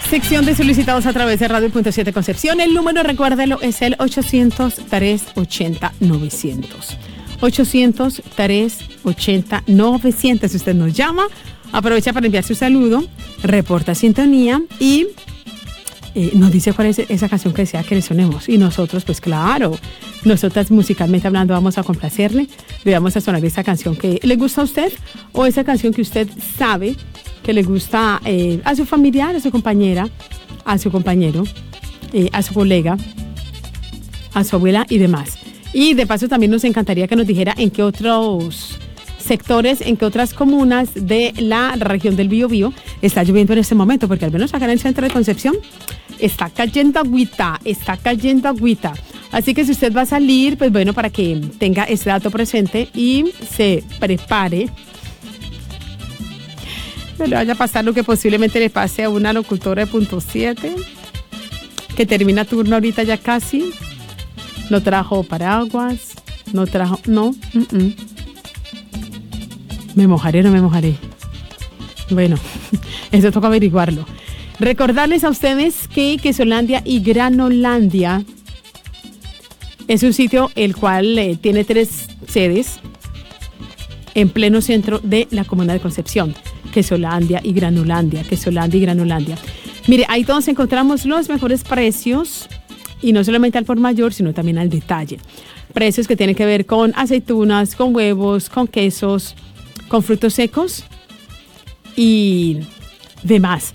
Sección de solicitados a través de Radio.7 Concepción. El número, recuérdelo, es el 800-380-900. 800-380-900. Si usted nos llama, aprovecha para enviar su saludo, reporta sintonía y nos dice cuál es esa canción que desea que le sonemos. Y nosotros, pues claro, nosotras musicalmente hablando vamos a complacerle. Le vamos a sonar esa canción que le gusta a usted o esa canción que usted sabe que le gusta a su familiar, a su compañera, a su compañero, a su colega, a su abuela y demás. Y de paso también nos encantaría que nos dijera en qué otros sectores, en qué otras comunas de la región del Biobío está lloviendo en este momento, porque al menos acá en el centro de Concepción está cayendo agüita. Así que si usted va a salir, pues bueno, para que tenga ese dato presente y se prepare, no le vaya a pasar lo que posiblemente le pase a una locutora de Punto 7, que termina turno ahorita ya casi, no trajo paraguas, ¿Me mojaré o no me mojaré? Bueno, eso toca averiguarlo. Recordarles a ustedes que Quesolandia y Granolandia es un sitio el cual tiene 3 sedes en pleno centro de la comuna de Concepción. Quesolandia y Granolandia. Mire, ahí todos encontramos los mejores precios y no solamente al por mayor, sino también al detalle. Precios que tienen que ver con aceitunas, con huevos, con quesos, con frutos secos y demás.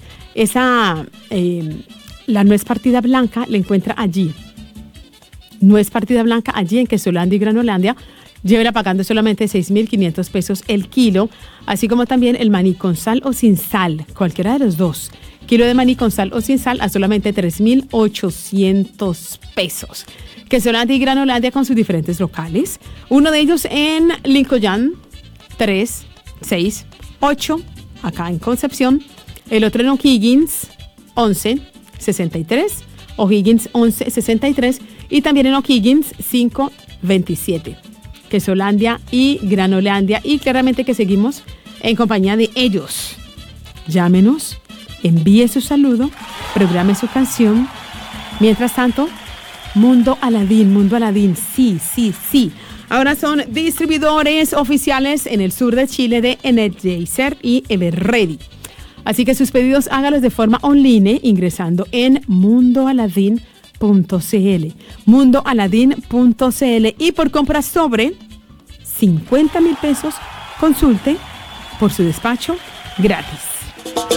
La nuez partida blanca la encuentra allí. Nuez partida blanca allí en Quesolandia y Granolandia. Llévela pagando solamente 6.500 pesos el kilo, así como también el maní con sal o sin sal, cualquiera de los dos. Kilo de maní con sal o sin sal a solamente 3.800 pesos. Quesolandia y Granolandia con sus diferentes locales. Uno de ellos en Lincoln 3, 6, 8, acá en Concepción. El otro en O'Higgins 11, 63, O'Higgins 11, 63 y también en O'Higgins 5, 27. Quesolandia y Granolandia, y claramente que seguimos en compañía de ellos. Llámenos, envíe su saludo, programe su canción. Mientras tanto, Mundo Aladín, sí. Ahora son distribuidores oficiales en el sur de Chile de Energizer y Everready. Así que sus pedidos hágalos de forma online ingresando en mundoaladin.cl. Mundoaladin.cl, y por compras sobre 50.000 pesos, consulte por su despacho gratis.